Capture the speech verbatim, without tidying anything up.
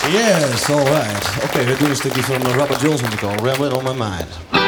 Yes, alright. Oké, okay, we doen een stukje van Robert Johnson, Rebel on My Mind.